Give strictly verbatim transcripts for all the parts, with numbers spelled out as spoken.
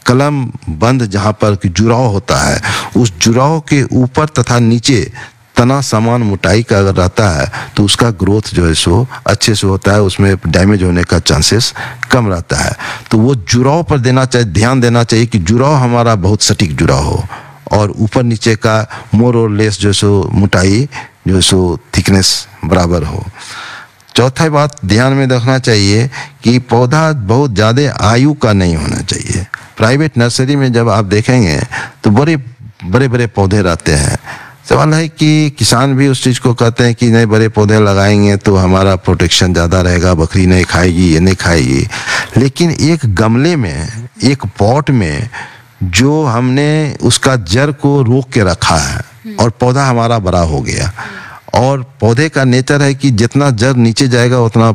कलम बंद जहाँ पर कि जुड़ाव होता है, उस जुड़ाव के ऊपर तथा नीचे तना समान मोटाई का अगर रहता है तो उसका ग्रोथ जो है सो अच्छे से होता है, उसमें डैमेज होने का चांसेस कम रहता है। तो वो जुड़ाव पर देना चाहिए, ध्यान देना चाहिए कि जुड़ाव हमारा बहुत सटीक जुड़ाव हो और ऊपर नीचे का मोर और लेस जो सो मोटाई जो सो थिकनेस बराबर हो। चौथा बात ध्यान में रखना चाहिए कि पौधा बहुत ज़्यादा आयु का नहीं होना चाहिए। प्राइवेट नर्सरी में जब आप देखेंगे तो बड़े बड़े बड़े पौधे रहते हैं। सवाल है कि किसान भी उस चीज़ को कहते हैं कि नहीं बड़े पौधे लगाएंगे तो हमारा प्रोटेक्शन ज़्यादा रहेगा, बकरी नहीं खाएगी, ये नहीं खाएगी। लेकिन एक गमले में, एक पॉट में जो हमने उसका जड़ को रोक के रखा है और पौधा हमारा बड़ा हो गया, और पौधे का नेचर है कि जितना जड़ नीचे जाएगा उतना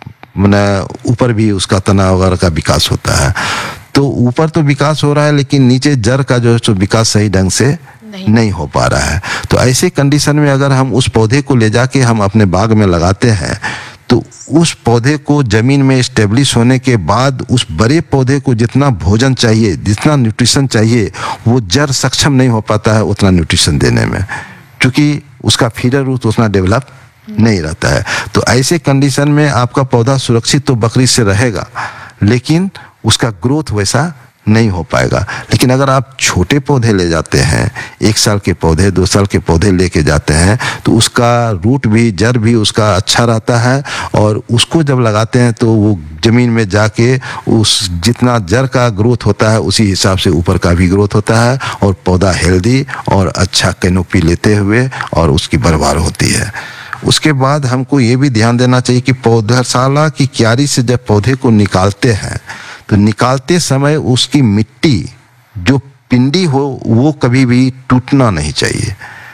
मैंने ऊपर भी उसका तना वगैरह का विकास होता है। तो ऊपर तो विकास हो रहा है लेकिन नीचे जड़ का जो है विकास सही ढंग से नहीं, नहीं हो पा रहा है। तो ऐसे कंडीशन में अगर हम उस पौधे को ले जाके हम अपने बाग में लगाते हैं तो उस पौधे को जमीन में स्टेब्लिश होने के बाद उस बड़े पौधे को जितना भोजन चाहिए, जितना न्यूट्रिशन चाहिए, वो जड़ सक्षम नहीं हो पाता है उतना न्यूट्रिशन देने में, क्योंकि उसका फीडर रूट उतना डेवलप नहीं रहता है। तो ऐसे कंडीशन में आपका पौधा सुरक्षित तो बकरी से रहेगा लेकिन उसका ग्रोथ वैसा नहीं हो पाएगा। लेकिन अगर आप छोटे पौधे ले जाते हैं, एक साल के पौधे, दो साल के पौधे लेके जाते हैं, तो उसका रूट भी, जड़ भी उसका अच्छा रहता है और उसको जब लगाते हैं तो वो ज़मीन में जाके उस जितना जड़ का ग्रोथ होता है उसी हिसाब से ऊपर का भी ग्रोथ होता है और पौधा हेल्दी और अच्छा कैनोपी लेते हुए और उसकी बरबार होती है। उसके बाद हमको ये भी ध्यान देना चाहिए कि पौधशाला की क्यारी से जब पौधे को निकालते हैं तो निकालते समय उसकी मिट्टी जो पिंडी हो वो कभी भी टूटना नहीं चाहिए,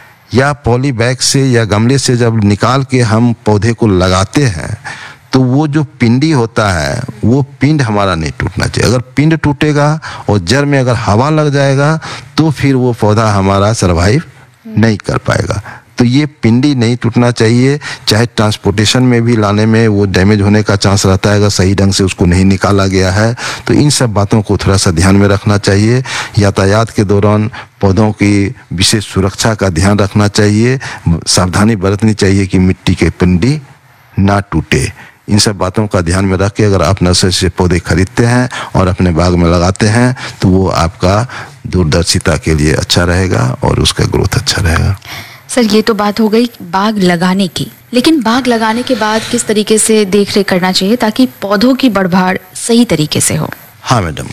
या पॉली बैग से या गमले से जब निकाल के हम पौधे को लगाते हैं तो वो जो पिंडी होता है वो पिंड हमारा नहीं टूटना चाहिए। अगर पिंड टूटेगा और जड़ में अगर हवा लग जाएगा तो फिर वो पौधा हमारा सरवाइव नहीं कर पाएगा। तो ये पिंडी नहीं टूटना चाहिए, चाहे ट्रांसपोर्टेशन में भी लाने में वो डैमेज होने का चांस रहता है अगर सही ढंग से उसको नहीं निकाला गया है। तो इन सब बातों को थोड़ा सा ध्यान में रखना चाहिए। यातायात के दौरान पौधों की विशेष सुरक्षा का ध्यान रखना चाहिए, सावधानी बरतनी चाहिए कि मिट्टी के पिंडी ना टूटे। इन सब बातों का ध्यान में रख के अगर आप नर्सरी से पौधे खरीदते हैं और अपने बाग में लगाते हैं तो वो आपका दूरदर्शिता के लिए अच्छा रहेगा और उसका ग्रोथ अच्छा रहेगा। सर, ये तो बात हो गई बाग लगाने की, लेकिन बाग लगाने के बाद किस तरीके से देख रेख करना चाहिए ताकि पौधों की बढ़भाड़ सही तरीके से हो? हाँ मैडम,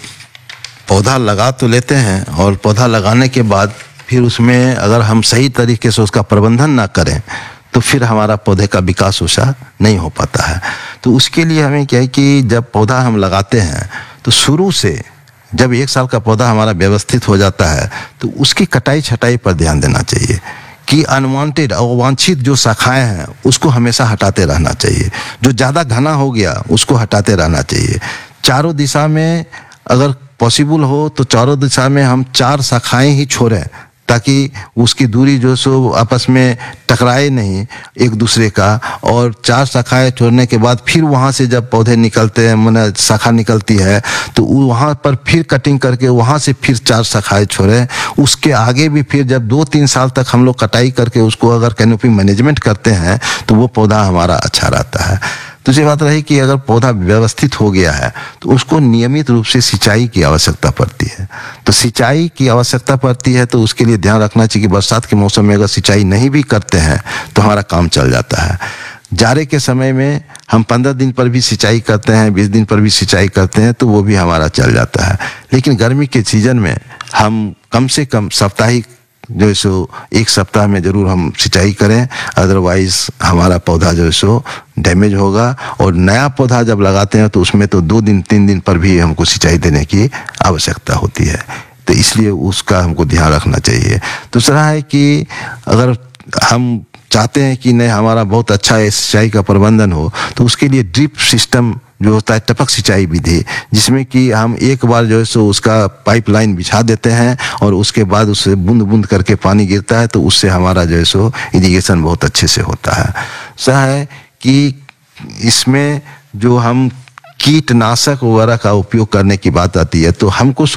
पौधा लगा तो लेते हैं और पौधा लगाने के बाद फिर उसमें अगर हम सही तरीके से उसका प्रबंधन ना करें तो फिर हमारा पौधे का विकास वैसा नहीं हो पाता है। तो उसके लिए हमें क्या है कि जब पौधा हम लगाते हैं तो शुरू से जब एक साल का पौधा हमारा व्यवस्थित हो जाता है तो उसकी कटाई छटाई पर ध्यान देना चाहिए कि अनवांटेड, अवांछित जो शाखाएं हैं उसको हमेशा हटाते रहना चाहिए। जो ज़्यादा घना हो गया उसको हटाते रहना चाहिए। चारों दिशा में अगर पॉसिबल हो तो चारों दिशा में हम चार शाखाएं ही छोड़ें ताकि उसकी दूरी जो सो आपस में टकराए नहीं एक दूसरे का। और चार शाखाएं छोड़ने के बाद फिर वहाँ से जब पौधे निकलते हैं, माने शाखा निकलती है, तो वहाँ पर फिर कटिंग करके वहाँ से फिर चार शाखाएं छोड़ें। उसके आगे भी फिर जब दो तीन साल तक हम लोग कटाई करके उसको अगर कैनोपी मैनेजमेंट करते हैं तो वो पौधा हमारा अच्छा रहता है। दूसरी बात रही कि अगर पौधा व्यवस्थित हो गया है तो उसको नियमित रूप से सिंचाई की आवश्यकता पड़ती है। तो सिंचाई की आवश्यकता पड़ती है तो उसके लिए ध्यान रखना चाहिए कि बरसात के मौसम में अगर सिंचाई नहीं भी करते हैं तो हमारा काम चल जाता है। जाड़े के समय में हम पंद्रह दिन पर भी सिंचाई करते हैं, बीस दिन पर भी सिंचाई करते हैं तो वो भी हमारा चल जाता है। लेकिन गर्मी के सीजन में हम कम से कम साप्ताहिक जो है सो एक सप्ताह में ज़रूर हम सिंचाई करें, अदरवाइज हमारा पौधा जो है सो डैमेज होगा। और नया पौधा जब लगाते हैं तो उसमें तो दो दिन तीन दिन पर भी हमको सिंचाई देने की आवश्यकता होती है, तो इसलिए उसका हमको ध्यान रखना चाहिए। दूसरा है कि अगर हम चाहते हैं कि नहीं हमारा बहुत अच्छा सिंचाई का प्रबंधन हो तो उसके लिए ड्रिप सिस्टम जो होता है, टपक सिंचाई विधि, जिसमें कि हम एक बार जो है सो उसका पाइपलाइन बिछा देते हैं और उसके बाद उससे बूंद बूंद करके पानी गिरता है तो उससे हमारा जो है सो इरिगेशन बहुत अच्छे से होता है। ऐसा है कि इसमें जो हम कीटनाशक वगैरह का उपयोग करने की बात आती है तो हमको